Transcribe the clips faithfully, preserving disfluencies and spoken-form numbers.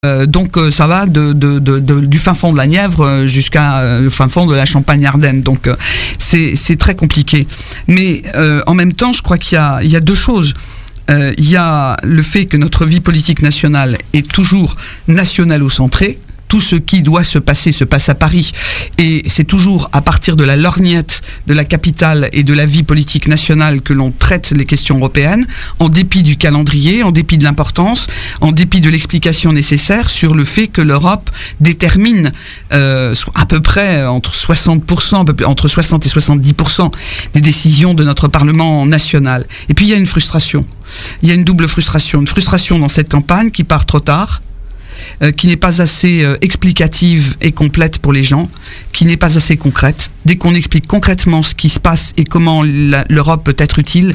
Euh, donc euh, ça va de, de, de, de, du fin fond de la Nièvre jusqu'à euh, le fin fond de la Champagne-Ardenne. Donc euh, c'est, c'est très compliqué. Mais euh, en même temps, je crois qu'il y a, il y a deux choses. Euh, il y a le fait que notre vie politique nationale est toujours nationalo-centrée. Tout ce qui doit se passer se passe à Paris, et c'est toujours à partir de la lorgnette de la capitale et de la vie politique nationale que l'on traite les questions européennes, en dépit du calendrier, en dépit de l'importance, en dépit de l'explication nécessaire sur le fait que l'Europe détermine euh, à peu près entre soixante pour cent, entre soixante et soixante-dix pour cent des décisions de notre Parlement national. Et puis il y a une frustration, il y a une double frustration, une frustration dans cette campagne qui part trop tard, Euh, qui n'est pas assez euh, explicative et complète pour les gens, qui n'est pas assez concrète. Dès qu'on explique concrètement ce qui se passe et comment la, l'Europe peut être utile,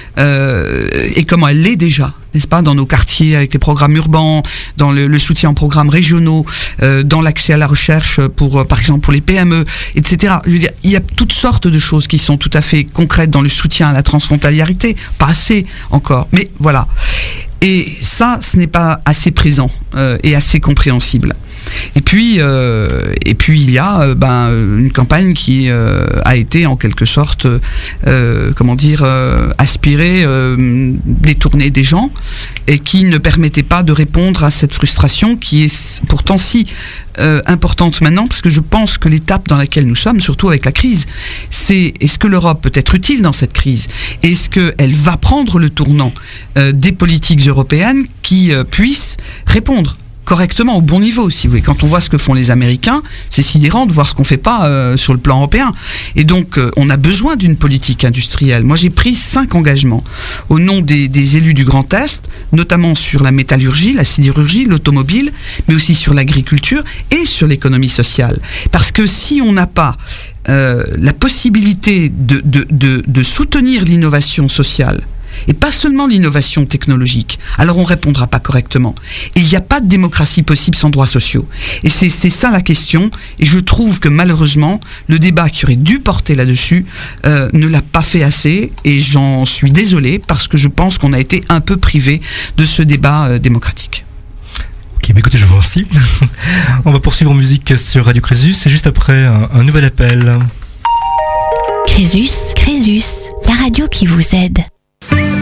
euh, et comment elle l'est déjà, n'est-ce pas, dans nos quartiers, avec les programmes urbains, dans le, le soutien aux programmes régionaux, euh, dans l'accès à la recherche pour, euh, par exemple, pour les P M E, et cetera. Je veux dire, il y a toutes sortes de choses qui sont tout à fait concrètes dans le soutien à la transfrontaliérité, pas assez encore, mais voilà. Et ça, ce n'est pas assez présent euh, et assez compréhensible. Et puis, euh, et puis il y a euh, ben, une campagne qui euh, a été en quelque sorte, euh, comment dire, euh, aspirée, euh, détournée des gens, et qui ne permettait pas de répondre à cette frustration qui est pourtant si euh, importante maintenant, parce que je pense que l'étape dans laquelle nous sommes, surtout avec la crise, c'est est-ce que l'Europe peut être utile dans cette crise ? Est-ce qu'elle va prendre le tournant euh, des politiques européennes qui euh, puissent répondre correctement, au bon niveau, si vous voulez. Quand on voit ce que font les Américains, c'est sidérant de voir ce qu'on fait pas euh, sur le plan européen. Et donc, euh, on a besoin d'une politique industrielle. Moi, j'ai pris cinq engagements au nom des, des élus du Grand Est, notamment sur la métallurgie, la sidérurgie, l'automobile, mais aussi sur l'agriculture et sur l'économie sociale. Parce que si on n'a pas euh, la possibilité de, de, de, de soutenir l'innovation sociale, et pas seulement l'innovation technologique, alors on répondra pas correctement. Et il n'y a pas de démocratie possible sans droits sociaux. Et c'est, c'est ça la question, et je trouve que malheureusement, le débat qui aurait dû porter là-dessus euh, ne l'a pas fait assez, et j'en suis désolé, parce que je pense qu'on a été un peu privé de ce débat euh, démocratique. Ok, bah écoutez, je vous remercie. On va poursuivre en musique sur Radio Crésus, et juste après, un, un nouvel appel. Crésus, Crésus, la radio qui vous aide.